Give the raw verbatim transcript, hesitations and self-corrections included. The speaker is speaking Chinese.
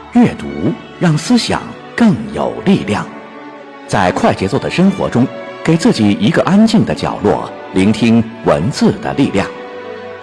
阅读让思想更有力量。在快节奏的生活中，给自己一个安静的角落，聆听文字的力量。